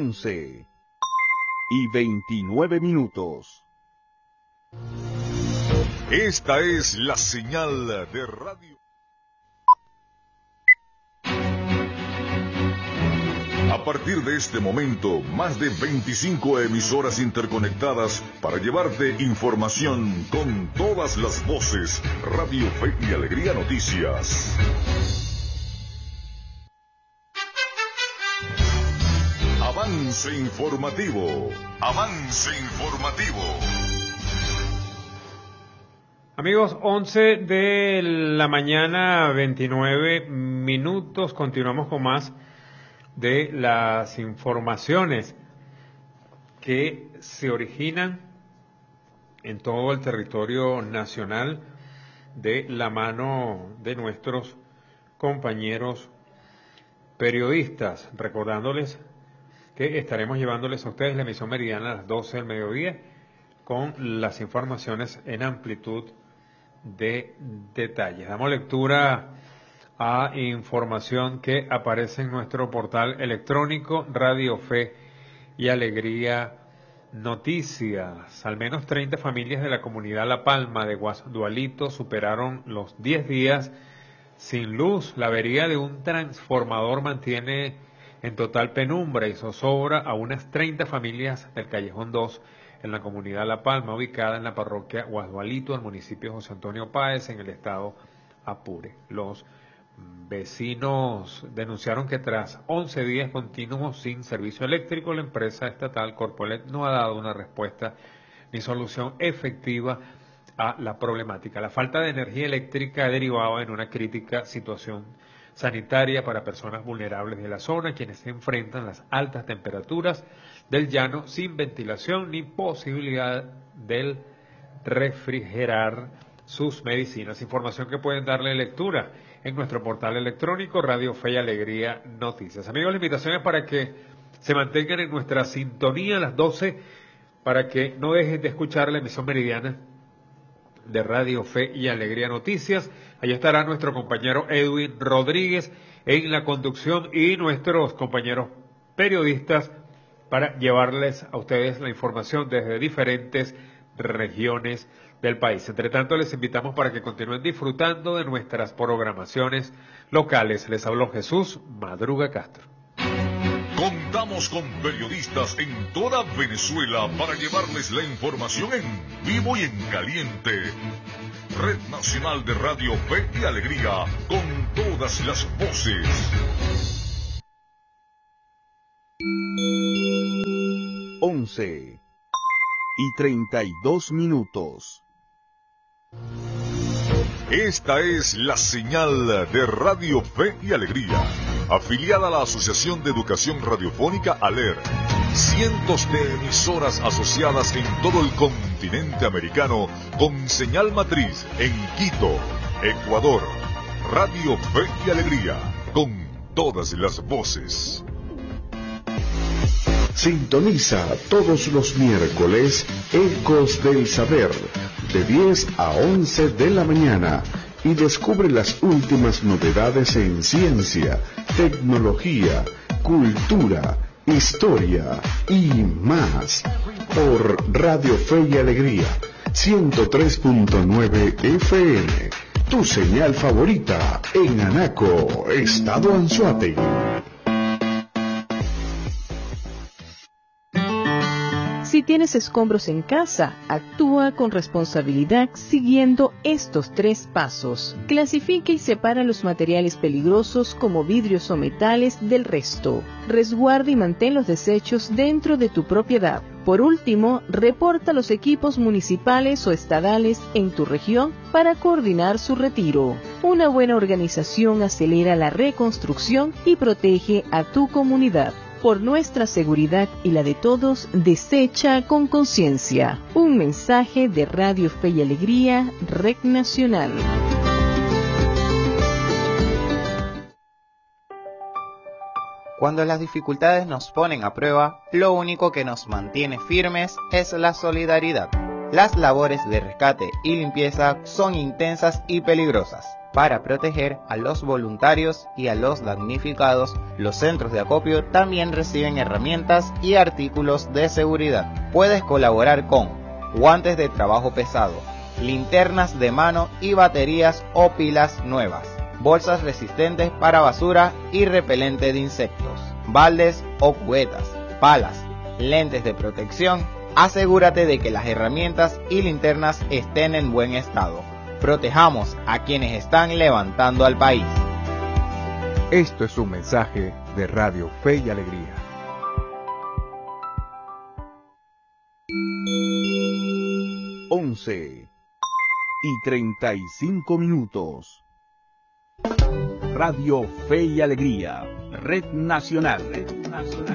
11:29. Esta es la señal de radio. A partir de este momento, más de 25 emisoras interconectadas para llevarte información con todas las voces. Radio Fe y Alegría Noticias. Avance informativo. Avance informativo. Amigos, 11 de la mañana, 29 minutos. Continuamos con más de las informaciones que se originan en todo el territorio nacional de la mano de nuestros compañeros periodistas, recordándoles que estaremos llevándoles a ustedes la emisión meridiana a las 12 del mediodía con las informaciones en amplitud de detalles. Damos lectura a información que aparece en nuestro portal electrónico Radio Fe y Alegría Noticias. Al menos 30 familias de la comunidad La Palma de Guasdualito superaron los 10 días sin luz. La avería de un transformador mantiene en total penumbra y zozobra a unas 30 familias del Callejón 2 en la comunidad La Palma, ubicada en la parroquia Guasdualito, al municipio José Antonio Páez, en el estado Apure. Los vecinos denunciaron que tras 11 días continuos sin servicio eléctrico, la empresa estatal Corpoelec no ha dado una respuesta ni solución efectiva a la problemática. La falta de energía eléctrica ha derivado en una crítica situación sanitaria para personas vulnerables de la zona, quienes se enfrentan las altas temperaturas del llano sin ventilación ni posibilidad de refrigerar sus medicinas. Información que pueden darle lectura en nuestro portal electrónico Radio Fe y Alegría Noticias. Amigos, la invitación es para que se mantengan en nuestra sintonía a las 12, para que no dejen de escuchar la emisión meridiana de Radio Fe y Alegría Noticias. Allí estará nuestro compañero Edwin Rodríguez en la conducción y nuestros compañeros periodistas para llevarles a ustedes la información desde diferentes regiones del país. Entre tanto, les invitamos para que continúen disfrutando de nuestras programaciones locales. Les habló Jesús Madruga Castro. Contamos con periodistas en toda Venezuela para llevarles la información en vivo y en caliente. Red Nacional de Radio Fe y Alegría, con todas las voces. 11:32. Esta es la señal de Radio Fe y Alegría, afiliada a la Asociación de Educación Radiofónica ALER. Cientos de emisoras asociadas en todo el continente americano con señal matriz en Quito, Ecuador. Radio Fe y Alegría, con todas las voces. Sintoniza todos los miércoles Ecos del Saber, de 10 a 11 de la mañana, y descubre las últimas novedades en ciencia, tecnología, cultura, historia y más, por Radio Fe y Alegría, 103.9 FM, tu señal favorita en Anaco, Estado Anzoátegui. Si tienes escombros en casa, actúa con responsabilidad siguiendo estos 3 pasos. Clasifica y separa los materiales peligrosos como vidrios o metales del resto. Resguarda y mantén los desechos dentro de tu propiedad. Por último, reporta los equipos municipales o estadales en tu región para coordinar su retiro. Una buena organización acelera la reconstrucción y protege a tu comunidad. Por nuestra seguridad y la de todos, desecha con conciencia. Un mensaje de Radio Fe y Alegría, Red Nacional. Cuando las dificultades nos ponen a prueba, lo único que nos mantiene firmes es la solidaridad. Las labores de rescate y limpieza son intensas y peligrosas, Para proteger a los voluntarios y a los damnificados, los centros de acopio también reciben herramientas y artículos de seguridad. Puedes colaborar con guantes de trabajo pesado, linternas de mano y baterías o pilas nuevas, bolsas resistentes para basura y repelente de insectos, baldes o cubetas, palas, lentes de protección. Asegúrate de que las herramientas y linternas estén en buen estado. Protejamos a quienes están levantando al país. Esto es un mensaje de Radio Fe y Alegría. 11:35. Radio Fe y Alegría, Red Nacional.